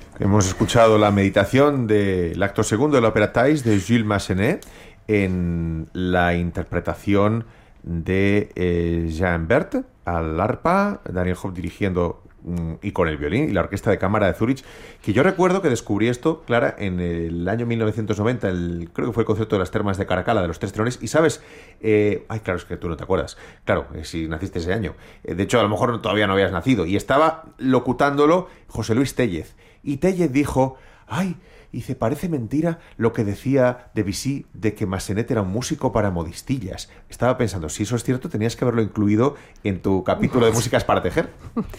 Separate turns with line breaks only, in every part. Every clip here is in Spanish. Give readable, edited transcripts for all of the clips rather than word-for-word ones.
Hemos escuchado la meditación del acto segundo de la ópera Thais de Jules Massenet en la interpretación de Jean Bert al arpa, Daniel Hoff dirigiendo y con el violín y la Orquesta de Cámara de Zúrich, que yo recuerdo que descubrí esto, Clara, en el año 1990, creo que fue el concierto de las Termas de Caracalla, de los Tres Tenores, y sabes, claro, es que tú no te acuerdas, claro, si naciste ese año, de hecho a lo mejor todavía no habías nacido, y estaba locutándolo José Luis Téllez, y Téllez dijo, dice, parece mentira lo que decía Debussy de que Massenet era un músico para modistillas. Estaba pensando, si eso es cierto, tenías que haberlo incluido en tu capítulo de músicas para tejer.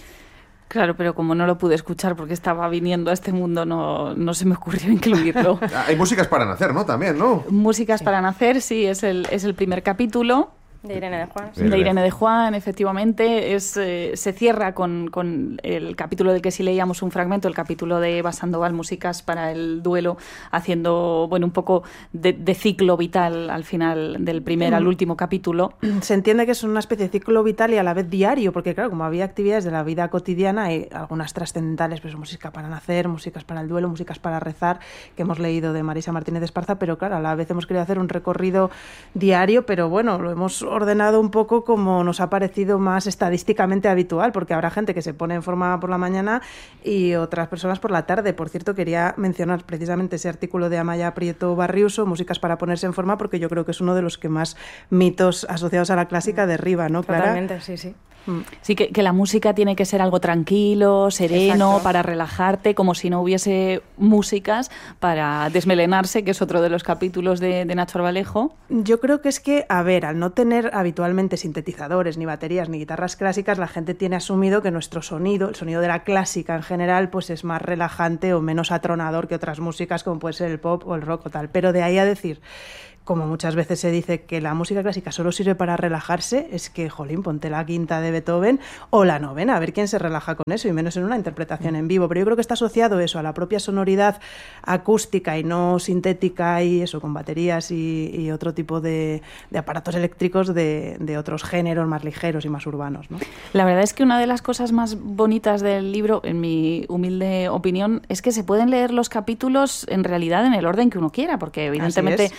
Claro, pero como no lo pude escuchar porque estaba viniendo a este mundo, no se me ocurrió incluirlo.
Hay músicas para nacer, ¿no? También, ¿no?
Músicas para nacer, sí, es el primer capítulo.
De Irene de Juan.
De Irene de Juan, efectivamente. Se cierra con el capítulo del que sí leíamos un fragmento, el capítulo de Eva Sandoval, Músicas para el duelo, haciendo un poco de ciclo vital al final del primer al último capítulo.
Se entiende que es una especie de ciclo vital y a la vez diario, porque claro, como había actividades de la vida cotidiana, hay algunas trascendentales, pues música para nacer, músicas para el duelo, músicas para rezar, que hemos leído de Marisa Martínez de Esparza, pero claro, a la vez hemos querido hacer un recorrido diario, pero bueno, lo hemos ordenado un poco como nos ha parecido más estadísticamente habitual, porque habrá gente que se pone en forma por la mañana y otras personas por la tarde. Por cierto, quería mencionar precisamente ese artículo de Amaya Prieto Barriuso, Músicas para ponerse en forma, porque yo creo que es uno de los que más mitos asociados a la clásica derriba, ¿no, Clara?
Totalmente, sí.
Sí, que la música tiene que ser algo tranquilo, sereno,
exacto,
para relajarte, como si no hubiese músicas para desmelenarse, que es otro de los capítulos de Nacho Arbalejo.
Yo creo que es que, al no tener habitualmente sintetizadores, ni baterías, ni guitarras clásicas, la gente tiene asumido que nuestro sonido, el sonido de la clásica en general, pues es más relajante o menos atronador que otras músicas, como puede ser el pop o el rock o tal. Pero de ahí a decir, como muchas veces se dice, que la música clásica solo sirve para relajarse, es que, jolín, ponte la quinta de Beethoven o la novena, a ver quién se relaja con eso, y menos en una interpretación en vivo. Pero yo creo que está asociado eso a la propia sonoridad acústica y no sintética, y eso, con baterías y otro tipo de aparatos eléctricos de otros géneros más ligeros y más urbanos, ¿no?
La verdad es que una de las cosas más bonitas del libro, en mi humilde opinión, es que se pueden leer los capítulos en realidad en el orden que uno quiera, porque evidentemente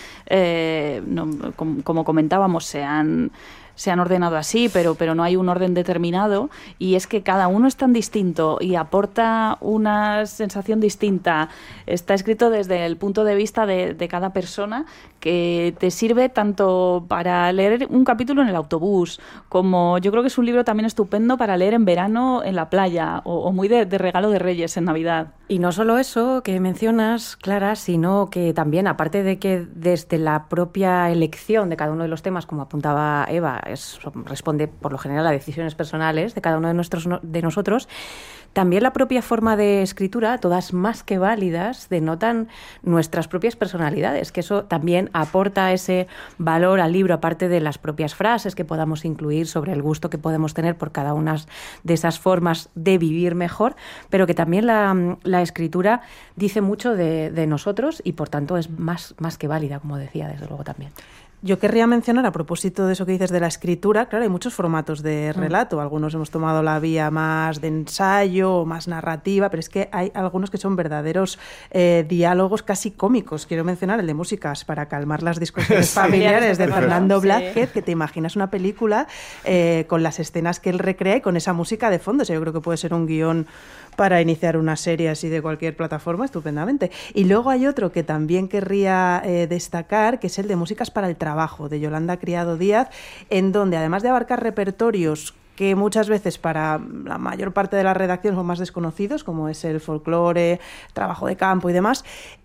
como comentábamos, se han ordenado así, pero no hay un orden determinado, y es que cada uno es tan distinto y aporta una sensación distinta. Está escrito desde el punto de vista de cada persona, que te sirve tanto para leer un capítulo en el autobús, como yo creo que es un libro también estupendo para leer en verano en la playa, o muy de regalo de Reyes en Navidad.
Y no solo eso que mencionas, Clara, sino que también, aparte de que desde la propia elección de cada uno de los temas, como apuntaba Eva, responde por lo general a decisiones personales de cada uno de nosotros, también la propia forma de escritura, todas más que válidas, denotan nuestras propias personalidades, que eso también aporta ese valor al libro, aparte de las propias frases que podamos incluir sobre el gusto que podemos tener por cada una de esas formas de vivir mejor, pero que también la escritura dice mucho de nosotros y por tanto es más que válida, como decía, desde luego también.
Yo querría mencionar, a propósito de eso que dices de la escritura, claro, hay muchos formatos de relato. Algunos hemos tomado la vía más de ensayo o más narrativa, pero es que hay algunos que son verdaderos diálogos casi cómicos. Quiero mencionar el de Músicas para calmar las discusiones familiares de Fernando Blázquez, que te imaginas una película con las escenas que él recrea y con esa música de fondo. O sea, yo creo que puede ser un guión para iniciar una serie así de cualquier plataforma estupendamente. Y luego hay otro que también querría destacar, que es el de Músicas para el trabajo, de Yolanda Criado Díaz, en donde, además de abarcar repertorios que muchas veces para la mayor parte de la redacción son más desconocidos, como es el folclore, trabajo de campo y demás.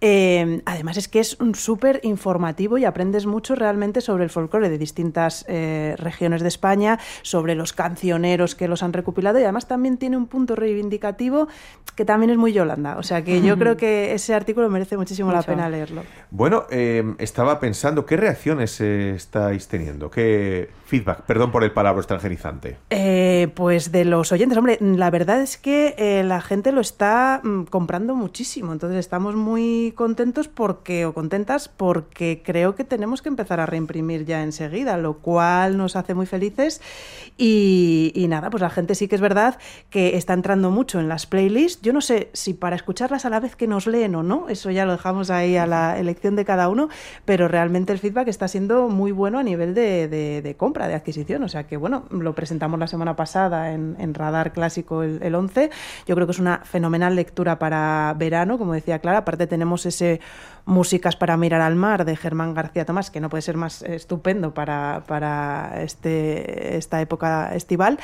Además es que es un súper informativo y aprendes mucho realmente sobre el folclore de distintas regiones de España, sobre los cancioneros que los han recopilado, y además también tiene un punto reivindicativo que también es muy Yolanda. O sea que yo creo que ese artículo merece muchísimo la pena leerlo.
Bueno, estaba pensando, ¿qué reacciones estáis teniendo? ¿Qué feedback? Perdón por el palabra extranjerizante.
Pues de los oyentes, hombre, la verdad es que la gente lo está comprando muchísimo, entonces estamos muy contentas porque creo que tenemos que empezar a reimprimir ya enseguida, lo cual nos hace muy felices y nada, pues la gente sí que es verdad que está entrando mucho en las playlists. yo no sé si para escucharlas a la vez que nos leen o no, eso ya lo dejamos ahí a la elección de cada uno, pero realmente el feedback está siendo muy bueno a nivel de compra, de adquisición. O sea que, bueno, lo presentamos la semana pasada en Radar Clásico el 11. Yo creo que es una fenomenal lectura para verano, como decía Clara. Aparte tenemos ese Músicas para mirar al mar de Germán García Tomás, que no puede ser más estupendo para esta época estival.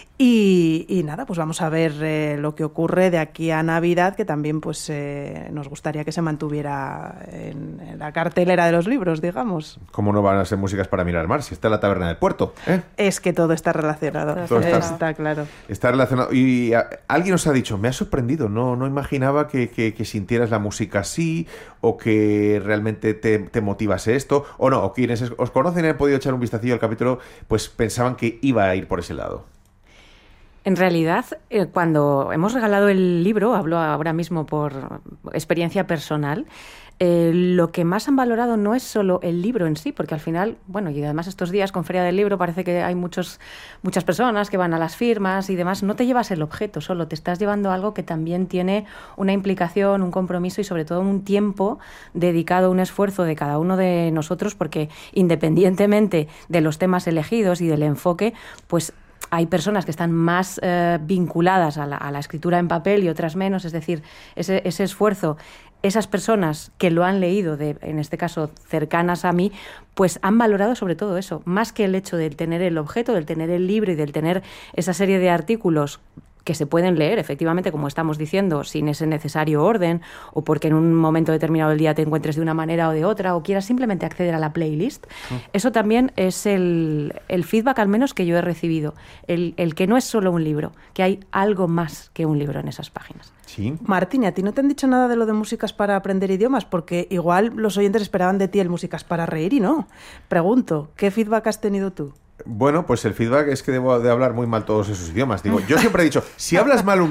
Y nada, pues vamos a ver lo que ocurre de aquí a Navidad, que también pues nos gustaría que se mantuviera en la cartelera de los libros, digamos.
¿Cómo no van a ser Músicas para mirar al mar si está en la taberna del puerto?
Es que todo está relacionado.
Todo
está claro.
Está relacionado. Y alguien nos ha dicho, me ha sorprendido, no imaginaba que sintieras la música así, o que realmente te motivase esto, o no, o quienes os conocen y han podido echar un vistacillo al capítulo, pues pensaban que iba a ir por ese lado.
En realidad, cuando hemos regalado el libro, hablo ahora mismo por experiencia personal, lo que más han valorado no es solo el libro en sí, porque al final, bueno, y además estos días con Feria del Libro parece que hay muchas personas que van a las firmas y demás. No te llevas el objeto solo, te estás llevando algo que también tiene una implicación, un compromiso y sobre todo un tiempo dedicado, un esfuerzo de cada uno de nosotros, porque independientemente de los temas elegidos y del enfoque, pues hay personas que están más vinculadas a la escritura en papel y otras menos, es decir, ese esfuerzo, esas personas que lo han leído, en este caso cercanas a mí, pues han valorado sobre todo eso, más que el hecho de tener el objeto, del tener el libro y del tener esa serie de artículos que se pueden leer, efectivamente, como estamos diciendo, sin ese necesario orden, o porque en un momento determinado del día te encuentres de una manera o de otra, o quieras simplemente acceder a la playlist. Eso también es el feedback, al menos, que yo he recibido. El que no es solo un libro, que hay algo más que un libro en esas páginas.
Sí.
Martín, ¿a ti no te han dicho nada de lo de músicas para aprender idiomas? Porque igual los oyentes esperaban de ti el músicas para reír y no. Pregunto, ¿qué feedback has tenido tú?
Bueno, pues el feedback es que debo de hablar muy mal todos esos idiomas. Digo, yo siempre he dicho, si hablas mal un